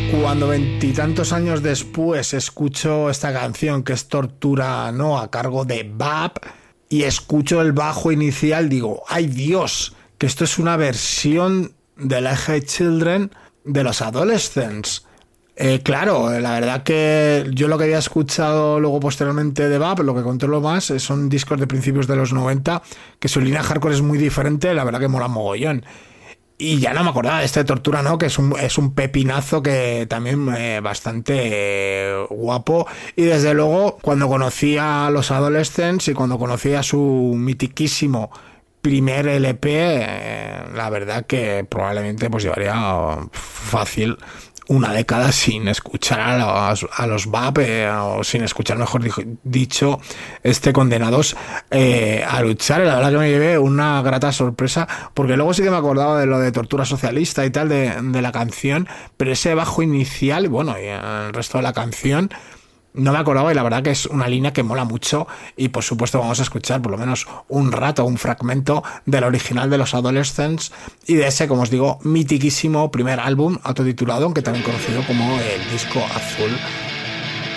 Cuando veintitantos años después escucho esta canción que es Tortura, ¿no?, a cargo de Bab, y escucho el bajo inicial, digo, ¡ay Dios! Que esto es una versión de la Hey Children de los Adolescents. Claro, la verdad que yo lo que había escuchado luego posteriormente de Bab, lo que controlo más, son discos de principios de los 90, que su línea hardcore es muy diferente, la verdad que mola mogollón. Y ya no me acordaba de este Tortura, ¿no? Que es un pepinazo que también bastante guapo. Y desde luego, cuando conocí a los Adolescents y cuando conocí a su mitiquísimo primer LP, la verdad que probablemente pues llevaría fácil una década sin escuchar a los Bab, o sin escuchar, mejor dicho, Condenados a luchar. Y la verdad que me llevé una grata sorpresa, porque luego sí que me acordaba de lo de Tortura Socialista y tal, de la canción, pero ese bajo inicial, bueno, y el resto de la canción no me acordaba, y la verdad que es una línea que mola mucho. Y por supuesto vamos a escuchar por lo menos un rato, un fragmento del original de los Adolescents y de ese, como os digo, mitiquísimo primer álbum autotitulado, aunque también conocido como el disco azul